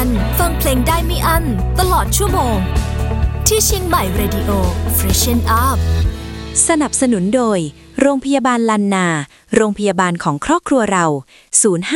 วันฟังเพลงได้ไม่อั้นตลอดชั่วโมงที่เชียงใหม่ Radio Freshen Up สนับสนุนโดยโรงพยาบาลลันนาโรงพยาบาลของครอบครัวเรา